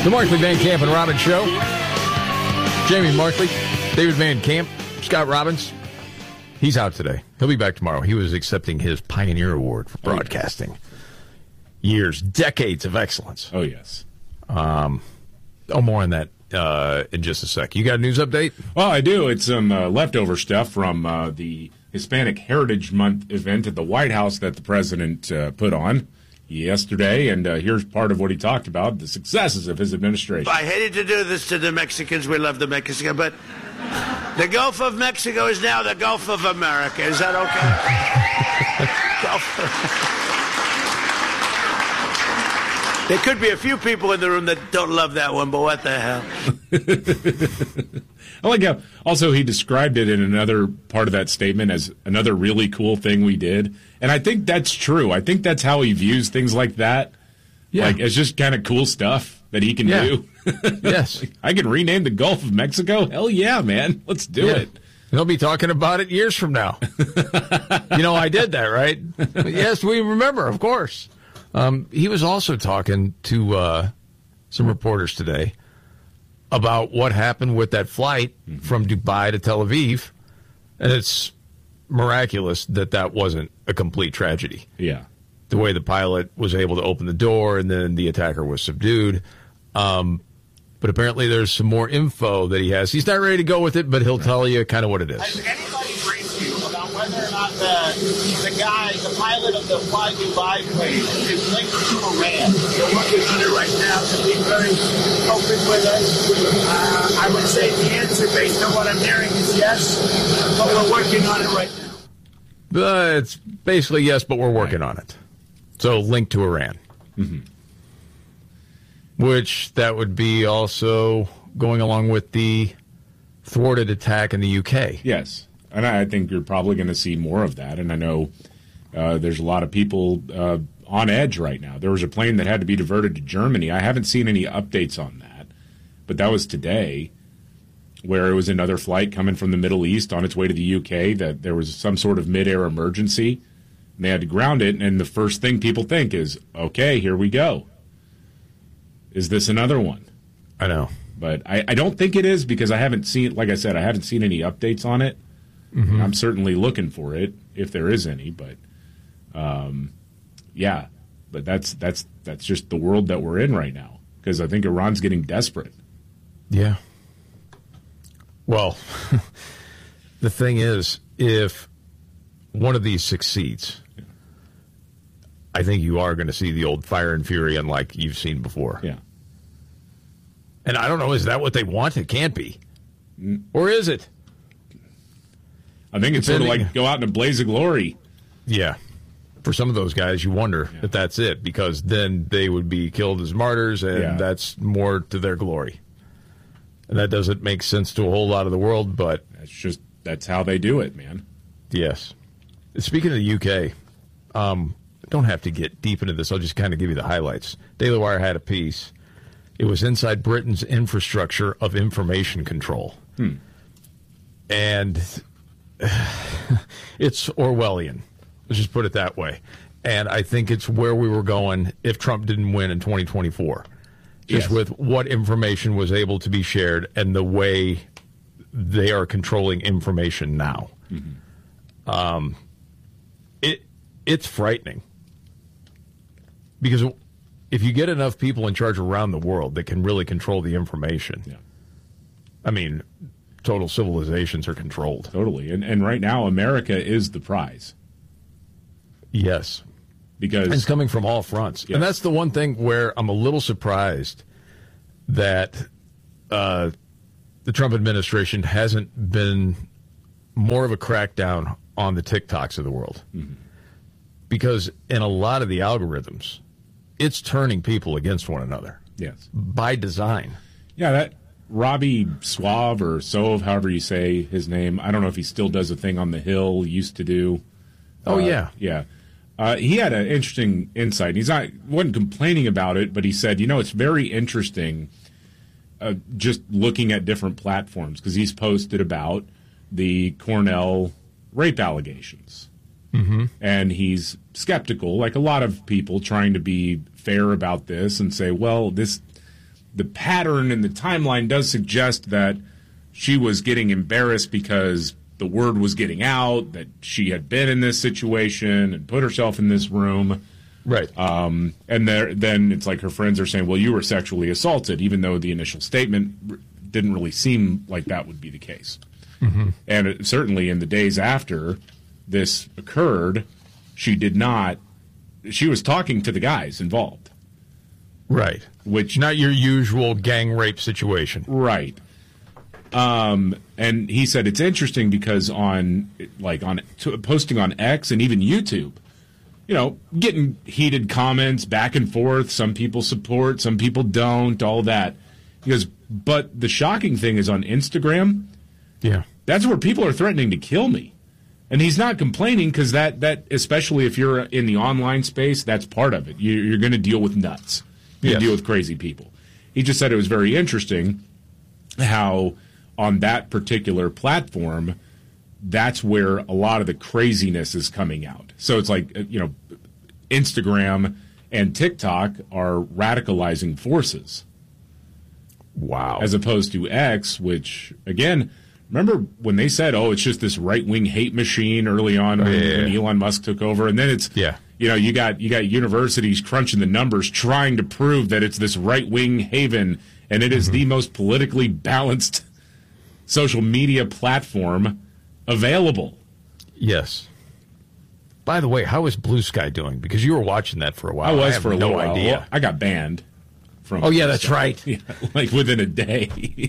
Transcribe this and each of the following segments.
The Markley, Van Camp, and Robbins Show. Jamie Markley, David Van Camp, Scott Robbins. He's out today. He'll be back tomorrow. He was accepting his Pioneer Award for broadcasting. Years, decades of excellence. Oh, yes. More on that in just a sec. You got a news update? Well, I do. It's some leftover stuff from the Hispanic Heritage Month event at the White House that the president put on yesterday, and here's part of what he talked about, the successes of his administration. I hated to do this to the Mexicans. We love the Mexicans, but the Gulf of Mexico is now the Gulf of America. Is that okay? There could be a few people in the room that don't love that one, but what the hell? I like how also he described it in another part of that statement as another really cool thing we did. And I think that's true. I think that's how he views things like that. Yeah. Like, it's just kind of cool stuff that he can do. Yes. I can rename the Gulf of Mexico? Hell yeah, man. Let's do it. He'll be talking about it years from now. I did that, right? Yes, we remember, of course. He was also talking to some reporters today about what happened with that flight from Dubai to Tel Aviv, and it's miraculous that wasn't a complete tragedy. Yeah. The way the pilot was able to open the door and then the attacker was subdued. But apparently there's some more info that he has. He's not ready to go with it, but he'll tell you kind of what it is. Has anybody briefed you about whether or not the pilot of the Fly Dubai plane is linked to Iran? We're working on it right now to be very open with us. I would say the answer, based on what I'm hearing, is yes, but we're working on it right now. It's basically yes, but we're working on it. So linked to Iran. Mm-hmm. Which that would be also going along with the thwarted attack in the UK. Yes. And I think you're probably going to see more of that. And I know there's a lot of people on edge right now. There was a plane that had to be diverted to Germany. I haven't seen any updates on that. But that was today, where it was another flight coming from the Middle East on its way to the UK, that there was some sort of mid-air emergency. And they had to ground it. And the first thing people think is, okay, here we go. Is this another one? I know. But I don't think it is, because I haven't seen, like I said, I haven't seen any updates on it. Mm-hmm. I'm certainly looking for it, if there is any. But, yeah. But that's just the world that we're in right now, because I think Iran's getting desperate. Yeah. Well, the thing is, if one of these succeeds, I think you are going to see the old fire and fury unlike you've seen before. Yeah. And I don't know, is that what they want? It can't be. Or is it? I think it's sort of like go out in a blaze of glory. Yeah. For some of those guys, you wonder if that's it, because then they would be killed as martyrs, and that's more to their glory. And that doesn't make sense to a whole lot of the world, but that's how they do it, man. Yes. Speaking of the UK, don't have to get deep into this. I'll just kind of give you the highlights. Daily Wire had a piece. It was inside Britain's infrastructure of information control. And it's Orwellian. Let's just put it that way. And I think it's where we were going if Trump didn't win in 2024. Just with what information was able to be shared and the way they are controlling information now. Mm-hmm. It's frightening. Because if you get enough people in charge around the world that can really control the information, I mean, total civilizations are controlled. Totally. And right now, America is the prize. Yes. Because it's coming from all fronts. Yes. And that's the one thing where I'm a little surprised that the Trump administration hasn't been more of a crackdown on the TikToks of the world. Mm-hmm. Because in a lot of the algorithms, it's turning people against one another. Yes. By design. Yeah, that Robbie Suave or Sove, however you say his name, I don't know if he still does a thing on the Hill, used to do. Oh, yeah. Yeah. He had an interesting insight. Wasn't complaining about it, but he said, it's very interesting just looking at different platforms, because he's posted about the Cornell rape allegations. Mm-hmm. And he's skeptical, like a lot of people, trying to be fair about this and say, well, this the pattern and the timeline does suggest that she was getting embarrassed because the word was getting out that she had been in this situation and put herself in this room. Right. And then it's like her friends are saying, well, you were sexually assaulted, even though the initial statement didn't really seem like that would be the case. Mm-hmm. And certainly in the days after this occurred, she was talking to the guys involved. Right. Which, not your usual gang rape situation. Right. And he said it's interesting because posting on X and even YouTube, getting heated comments back and forth. Some people support, some people don't, all that. He goes, but the shocking thing is on Instagram. Yeah. That's where people are threatening to kill me. And he's not complaining because that, especially if you're in the online space, that's part of it. You're going to deal with nuts. You're going to deal with crazy people. He just said it was very interesting how on that particular platform, that's where a lot of the craziness is coming out. So it's like, Instagram and TikTok are radicalizing forces. Wow. As opposed to X, which, again, remember when they said, it's just this right-wing hate machine early on when Elon Musk took over? And then it's, you got universities crunching the numbers trying to prove that it's this right-wing haven, and it is the most politically balanced social media platform available. Yes. By the way, how is Blue Sky doing? Because you were watching that for a while. I was for a little while. idea. I got banned from. Oh yeah, that's right. Yeah, like within a day.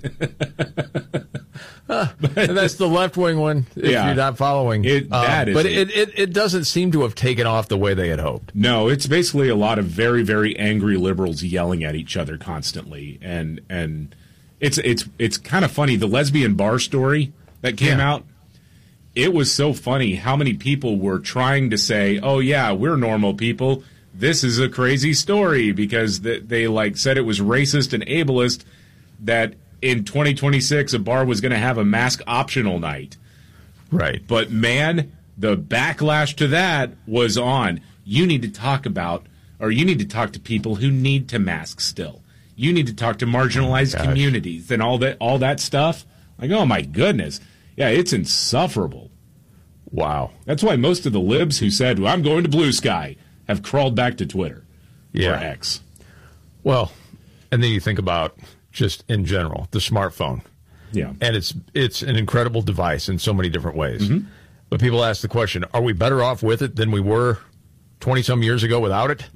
And that's the left-wing one. If you're not following it, it doesn't seem to have taken off the way they had hoped. No, it's basically a lot of very, very angry liberals yelling at each other constantly, and it's kind of funny. The lesbian bar story that came out. It was so funny how many people were trying to say, "Oh yeah, we're normal people. This is a crazy story," because they said it was racist and ableist that in 2026 a bar was going to have a mask optional night. Right. But man, the backlash to that was on. You need to talk to people who need to mask still. You need to talk to marginalized communities and all that stuff. Like, oh my goodness. Yeah, it's insufferable. Wow. That's why most of the libs who said, I'm going to Blue Sky, have crawled back to Twitter or X. Well, and then you think about just in general, the smartphone. Yeah. And it's an incredible device in so many different ways. Mm-hmm. But people ask the question, are we better off with it than we were 20-some years ago without it?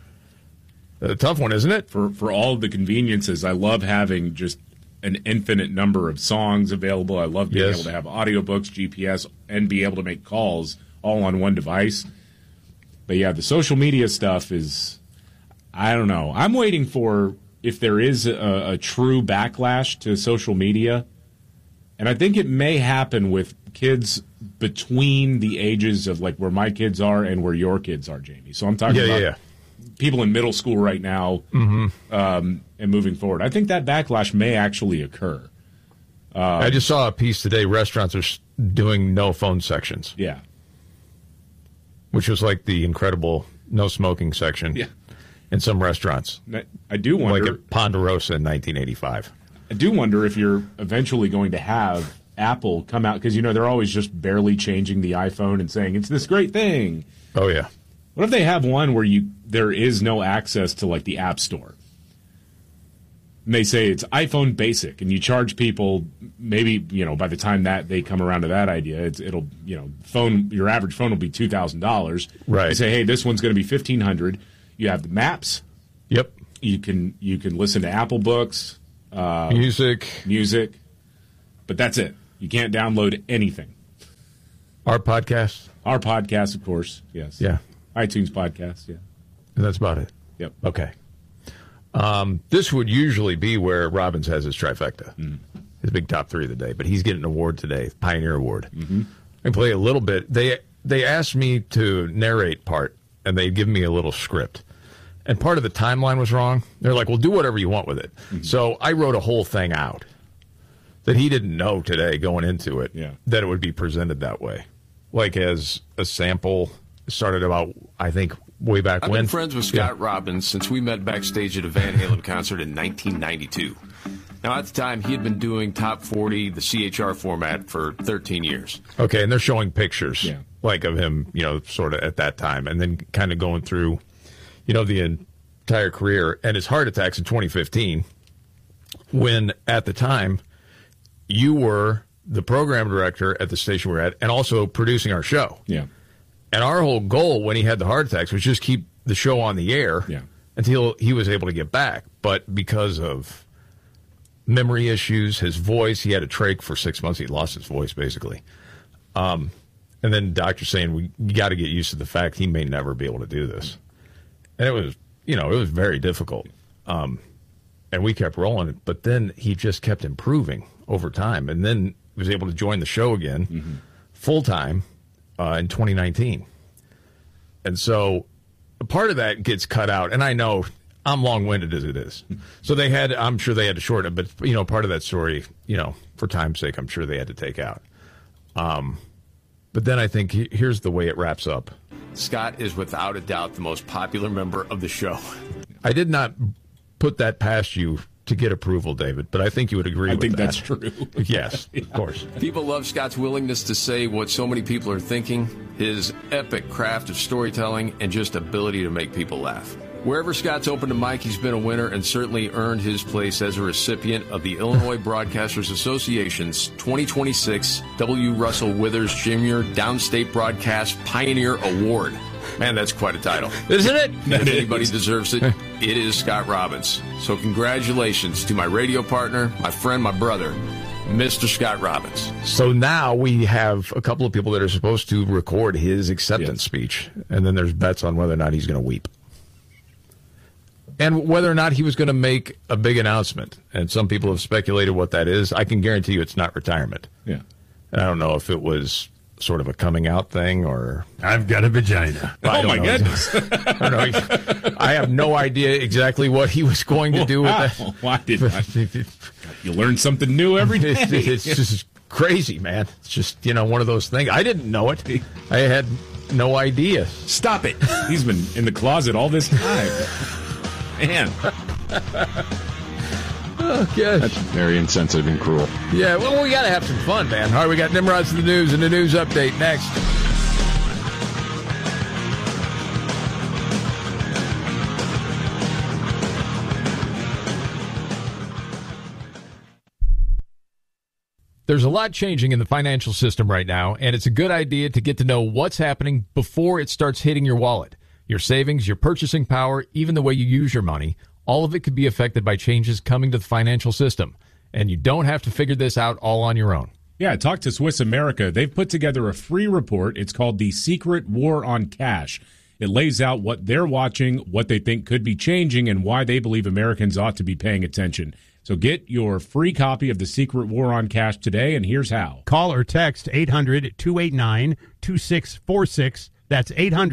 A tough one, isn't it? For all of the conveniences, I love having just an infinite number of songs available. I love being able to have audiobooks, GPS, and be able to make calls all on one device. But yeah, the social media stuff is, I don't know. I'm waiting for if there is a true backlash to social media. And I think it may happen with kids between the ages of like where my kids are and where your kids are, Jamie. So I'm talking about people in middle school right now and moving forward. I think that backlash may actually occur. I just saw a piece today. Restaurants are doing no phone sections. Yeah. Which was like the incredible no smoking section in some restaurants. I do wonder. Like at Ponderosa in 1985. I do wonder if you're eventually going to have Apple come out, because, they're always just barely changing the iPhone and saying it's this great thing. Oh, yeah. What if they have one where there is no access to, like, the App Store? And they say it's iPhone basic, and you charge people maybe, by the time that they come around to that idea, your average phone will be $2,000. Right. You say, hey, this one's going to be $1,500. You have the maps. Yep. You can listen to Apple Books. Music. But that's it. You can't download anything. Our podcast, of course. Yes. Yeah. iTunes podcast. Yeah. And that's about it. Yep. Okay. This would usually be where Robbins has his trifecta, his big top three of the day. But he's getting an award today, Pioneer Award. Mm-hmm. I can play a little bit. They asked me to narrate part, and they give me a little script. And part of the timeline was wrong. They're like, well, do whatever you want with it. Mm-hmm. So I wrote a whole thing out that he didn't know today going into it, that it would be presented that way. Like as a sample, started about, I think, way back I've when. been friends with Scott Robbins since we met backstage at a Van Halen concert in 1992. Now, at the time, he had been doing Top 40, the CHR format, for 13 years. Okay, and they're showing pictures, like of him, sort of at that time, and then kind of going through, the entire career. And his heart attacks in 2015, when, at the time, you were the program director at the station we're at, and also producing our show. Yeah. And our whole goal when he had the heart attacks was just keep the show on the air until he was able to get back. But because of memory issues, his voice, he had a trach for 6 months. He lost his voice, basically. And then doctors saying, you got to get used to the fact he may never be able to do this. And it was, it was very difficult. And we kept rolling it. But then he just kept improving over time. And then was able to join the show again full-time in 2019. And so part of that gets cut out. And I know I'm long-winded as it is. So I'm sure they had to shorten it. But, part of that story, for time's sake, I'm sure they had to take out. But then I think here's the way it wraps up. Scott is without a doubt the most popular member of the show. I did not put that past you to get approval, David, but I think you would agree with that. I think that's true. Yes, of course. People love Scott's willingness to say what so many people are thinking, his epic craft of storytelling, and just ability to make people laugh. Wherever Scott's opened a mic, he's been a winner and certainly earned his place as a recipient of the Illinois Broadcasters Association's 2026 W. Russell Withers Jr. Downstate Broadcast Pioneer Award. Man, that's quite a title. Isn't it? If anybody deserves it, it is Scott Robbins. So congratulations to my radio partner, my friend, my brother, Mr. Scott Robbins. So now we have a couple of people that are supposed to record his acceptance speech, and then there's bets on whether or not he's going to weep. And whether or not he was going to make a big announcement. And some people have speculated what that is. I can guarantee you it's not retirement. Yeah. And I don't know if it was sort of a coming out thing or... I've got a vagina. Oh, my goodness. I don't know. I have no idea exactly what he was going to do with that. Why did you learn something new every day? It's just crazy, man. It's just, one of those things. I didn't know it. I had no idea. Stop it. He's been in the closet all this time. Man. Oh, good. That's very insensitive and cruel. Yeah, well, we got to have some fun, man. All right, we got Nimrod's in the news and the news update next. There's a lot changing in the financial system right now, and it's a good idea to get to know what's happening before it starts hitting your wallet. Your savings, your purchasing power, even the way you use your money, all of it could be affected by changes coming to the financial system. And you don't have to figure this out all on your own. Yeah, talk to Swiss America. They've put together a free report. It's called The Secret War on Cash. It lays out what they're watching, what they think could be changing, and why they believe Americans ought to be paying attention. So get your free copy of The Secret War on Cash today, and here's how. Call or text 800-289-2646. That's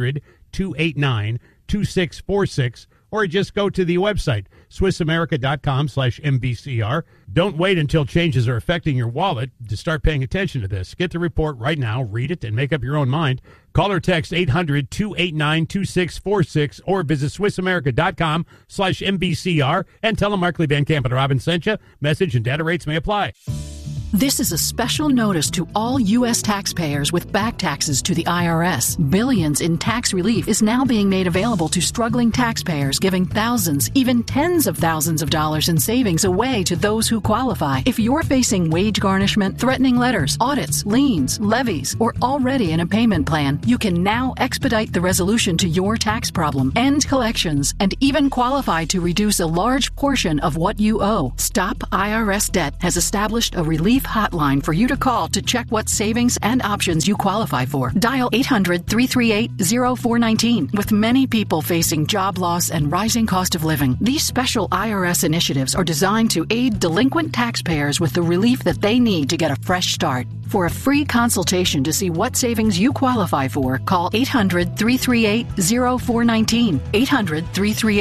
800-289-2646. Or just go to the website, SwissAmerica.com/MBCR. Don't wait until changes are affecting your wallet to start paying attention to this. Get the report right now, read it, and make up your own mind. Call or text 800-289-2646 or visit SwissAmerica.com/MBCR and tell them Markley, Van Camp, and Robbins sent you. Message and data rates may apply. This is a special notice to all U.S. taxpayers with back taxes to the IRS. Billions in tax relief is now being made available to struggling taxpayers, giving thousands, even tens of thousands of dollars in savings away to those who qualify. If you're facing wage garnishment, threatening letters, audits, liens, levies, or already in a payment plan, you can now expedite the resolution to your tax problem, end collections, and even qualify to reduce a large portion of what you owe. Stop IRS Debt has established a relief hotline for you to call to check what savings and options you qualify for. Dial 800-338-0419. With many people facing job loss and rising cost of living, these special IRS initiatives are designed to aid delinquent taxpayers with the relief that they need to get a fresh start. For a free consultation to see what savings you qualify for, call 800-338-0419.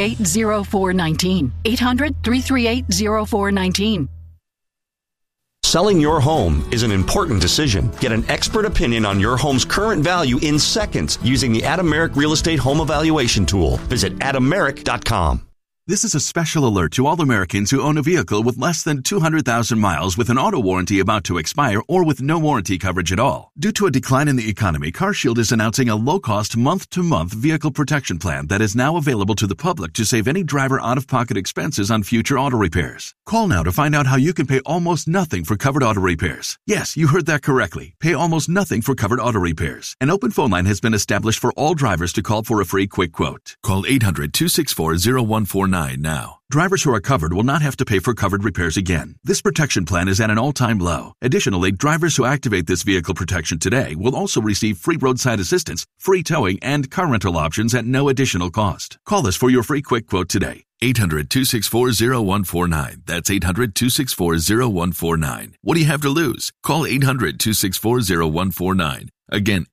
800-338-0419. 800-338-0419. Selling your home is an important decision. Get an expert opinion on your home's current value in seconds using the Adam Merrick Real Estate Home Evaluation Tool. Visit adammerrick.com. This is a special alert to all Americans who own a vehicle with less than 200,000 miles with an auto warranty about to expire or with no warranty coverage at all. Due to a decline in the economy, CarShield is announcing a low-cost month-to-month vehicle protection plan that is now available to the public to save any driver out-of-pocket expenses on future auto repairs. Call now to find out how you can pay almost nothing for covered auto repairs. Yes, you heard that correctly. Pay almost nothing for covered auto repairs. An open phone line has been established for all drivers to call for a free quick quote. Call 800-264-0149 now. Drivers who are covered will not have to pay for covered repairs again. This protection plan is at an all-time low. Additionally, drivers who activate this vehicle protection today will also receive free roadside assistance, free towing, and car rental options at no additional cost. Call us for your free quick quote today. 800-264-0149. That's 800-264-0149. What do you have to lose? Call 800-264-0149. Again,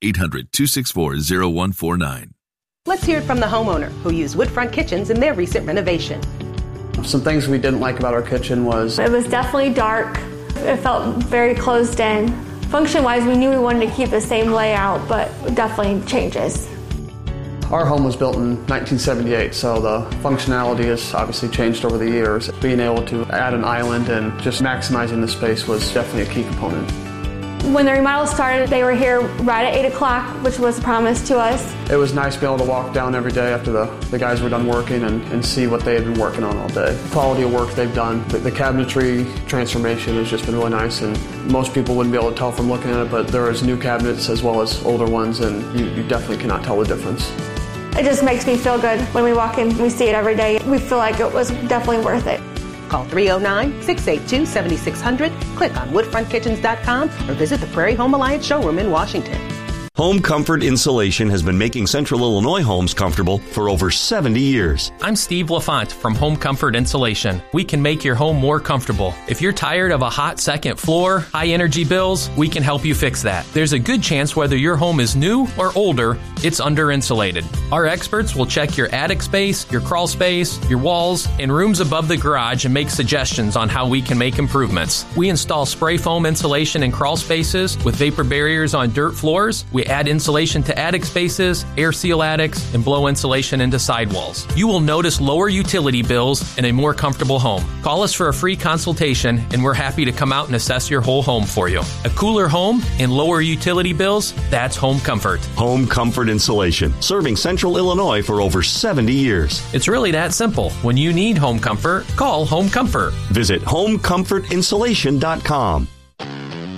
800-264-0149. Let's hear it from the homeowner who used Woodfront Kitchens in their recent renovation. Some things we didn't like about our kitchen was... It was definitely dark. It felt very closed in. Function-wise, we knew we wanted to keep the same layout, but definitely changes. Our home was built in 1978, so the functionality has obviously changed over the years. Being able to add an island and just maximizing the space was definitely a key component. When the remodel started, they were here right at 8 o'clock, which was promised to us. It was nice to be able to walk down every day after the guys were done working and see what they had been working on all day. The quality of work they've done, the cabinetry transformation has just been really nice, and most people wouldn't be able to tell from looking at it, but there is new cabinets as well as older ones, and you definitely cannot tell the difference. It just makes me feel good when we walk in, we see it every day. We feel like it was definitely worth it. Call 309-682-7600, click on woodfrontkitchens.com, or visit the Prairie Home Alliance showroom in Washington. Home Comfort Insulation has been making Central Illinois homes comfortable for over 70 years. I'm Steve LaFont from Home Comfort Insulation. We can make your home more comfortable. If you're tired of a hot second floor, high energy bills, we can help you fix that. There's a good chance whether your home is new or older, it's under insulated. Our experts will check your attic space, your crawl space, your walls, and rooms above the garage and make suggestions on how we can make improvements. We install spray foam insulation in crawl spaces with vapor barriers on dirt floors. We add insulation to attic spaces, air seal attics, and blow insulation into sidewalls. You will notice lower utility bills and a more comfortable home. Call us for a free consultation, and we're happy to come out and assess your whole home for you. A cooler home and lower utility bills, that's Home Comfort. Home Comfort Insulation, serving Central Illinois for over 70 years. It's really that simple. When you need home comfort, call Home Comfort. Visit homecomfortinsulation.com.